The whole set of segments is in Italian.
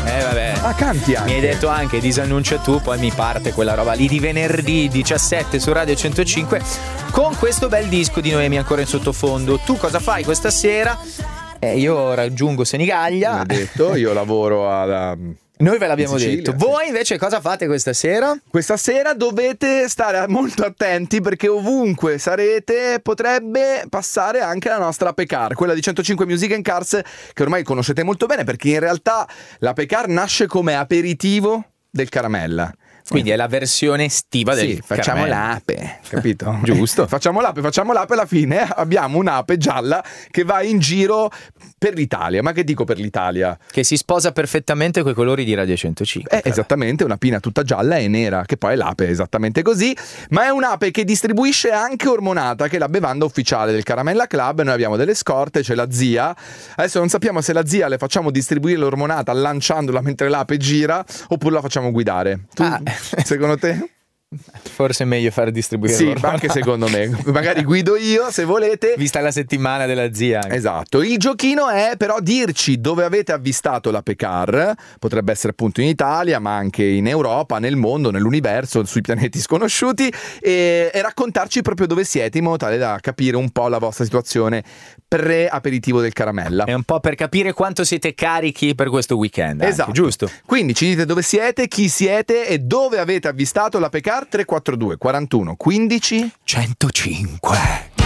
Vabbè. Canti anche. Mi hai detto anche disannuncia tu, poi mi parte quella roba lì di venerdì 17 su Radio 105 con questo bel disco di Noemi ancora in sottofondo. Tu cosa fai questa sera? Io raggiungo Senigallia. L'ho detto, io lavoro alla... Noi ve l'abbiamo Sicilia, detto. Voi invece cosa fate questa sera? Questa sera dovete stare molto attenti perché ovunque sarete potrebbe passare anche la nostra Ape Car, quella di 105 Music and Cars, che ormai conoscete molto bene perché in realtà la Ape Car nasce come aperitivo del Caramella. Quindi è la versione estiva del facciamo Caramella. l'ape, capito? Giusto. Facciamo l'ape, alla fine abbiamo un'ape gialla che va in giro per l'Italia. Ma che dico per l'Italia? Che si sposa perfettamente coi colori di Radio 105. Esattamente, una pina tutta gialla e nera, che poi è l'ape esattamente così, ma è un'ape che distribuisce anche Ormonata, che è la bevanda ufficiale del Caramella Club. Noi abbiamo delle scorte, c'è la zia. Adesso non sappiamo se la zia le facciamo distribuire l'Ormonata lanciandola mentre l'ape gira oppure la facciamo guidare. Secondo te? Forse è meglio far distribuire. Sì, anche secondo me. Magari guido io se volete. Vista la settimana della zia. Esatto. Il giochino è però dirci dove avete avvistato l'Ape Car. Potrebbe essere appunto in Italia, ma anche in Europa, nel mondo, nell'universo, sui pianeti sconosciuti, e raccontarci proprio dove siete, in modo tale da capire un po' la vostra situazione pre-aperitivo del Caramella. È un po' per capire quanto siete carichi per questo weekend. Esatto. Anche, giusto? Quindi ci dite dove siete, chi siete e dove avete avvistato l'Ape Car. 342 41 15 105.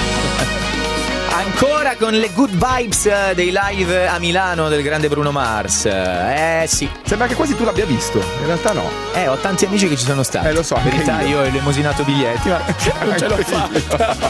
Ancora con le good vibes dei live a Milano del grande Bruno Mars. Sì. Sembra che quasi tu l'abbia visto. In realtà no. Ho tanti amici che ci sono stati. Lo so. In verità io ho elemosinato biglietti, ma non ce l'ho fatta.